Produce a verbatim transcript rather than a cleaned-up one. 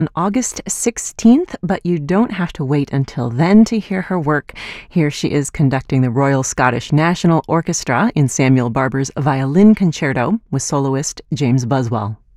on August sixteenth, but you don't have to wait until then to hear her work. Here she is conducting the Royal Scottish National Orchestra in Samuel Barber's Violin Concerto with soloist James Buswell.